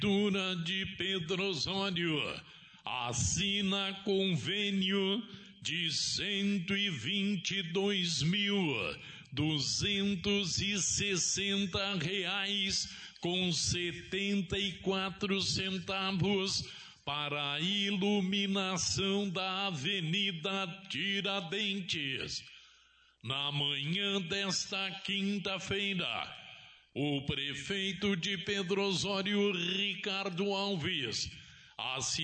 Prefeitura de Pedro Osório assina convênio de R$120.260,74 para a iluminação da Avenida Tiradentes. Na manhã desta quinta-feira, o prefeito de Pedro Osório, Ricardo Alves,